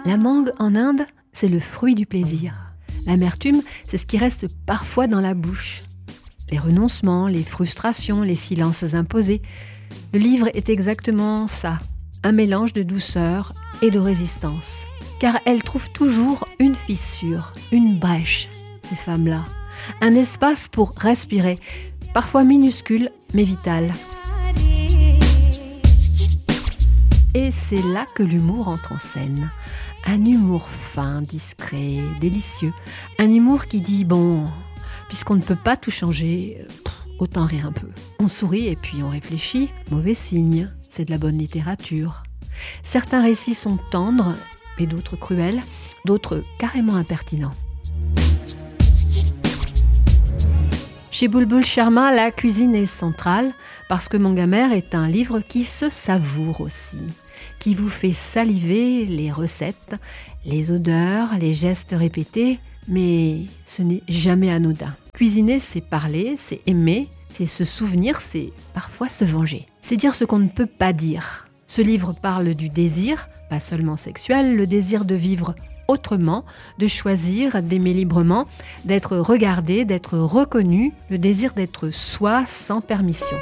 La mangue en Inde, c'est le fruit du plaisir. L'amertume, c'est ce qui reste parfois dans la bouche. Les renoncements, les frustrations, les silences imposés. Le livre est exactement ça, un mélange de douceur et de résistance. Car elles trouvent toujours une fissure, une brèche, ces femmes-là. Un espace pour respirer, parfois minuscule mais vital. Et c'est là que l'humour entre en scène. Un humour fin, discret, délicieux. Un humour qui dit, bon, puisqu'on ne peut pas tout changer, autant rire un peu. On sourit et puis on réfléchit. Mauvais signe, c'est de la bonne littérature. Certains récits sont tendres et d'autres cruels, d'autres carrément impertinents. Chez Bulbul Sharma, la cuisine est centrale parce que Manga Mère est un livre qui se savoure aussi, qui vous fait saliver les recettes, les odeurs, les gestes répétés, mais ce n'est jamais anodin. Cuisiner, c'est parler, c'est aimer, c'est se souvenir, c'est parfois se venger. C'est dire ce qu'on ne peut pas dire. Ce livre parle du désir, pas seulement sexuel, le désir de vivre autrement, de choisir, d'aimer librement, d'être regardé, d'être reconnu, le désir d'être soi sans permission.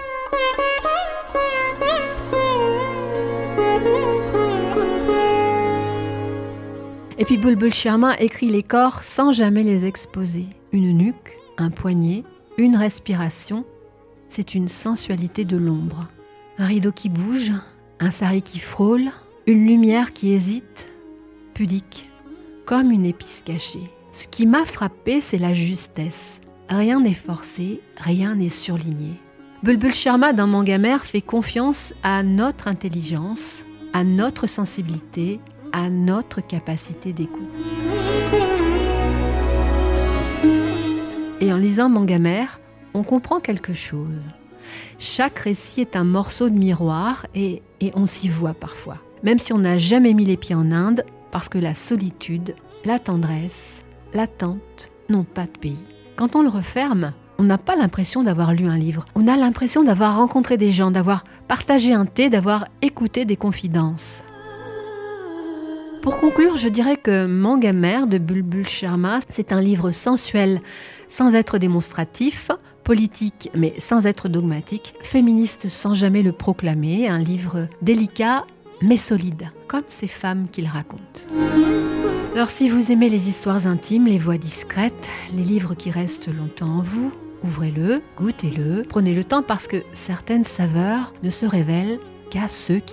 Et puis Bulbul Sharma écrit les corps sans jamais les exposer. Une nuque, un poignet, une respiration, c'est une sensualité de l'ombre. Un rideau qui bouge, un sari qui frôle, une lumière qui hésite, pudique, comme une épice cachée. Ce qui m'a frappé, c'est la justesse. Rien n'est forcé, rien n'est surligné. Bulbul Sharma dans Manga Mère fait confiance à notre intelligence, à notre sensibilité, à notre capacité d'écoute. Et en lisant Manga Mère, on comprend quelque chose. Chaque récit est un morceau de miroir et on s'y voit parfois. Même si on n'a jamais mis les pieds en Inde, parce que la solitude, la tendresse, l'attente n'ont pas de pays. Quand on le referme, on n'a pas l'impression d'avoir lu un livre. On a l'impression d'avoir rencontré des gens, d'avoir partagé un thé, d'avoir écouté des confidences. Pour conclure, je dirais que Manga Mère de Bulbul Sharma, c'est un livre sensuel, sans être démonstratif, politique mais sans être dogmatique, féministe sans jamais le proclamer, un livre délicat mais solide, comme ces femmes qu'il raconte. Alors si vous aimez les histoires intimes, les voix discrètes, les livres qui restent longtemps en vous, ouvrez-le, goûtez-le, prenez le temps parce que certaines saveurs ne se révèlent qu'à ceux qui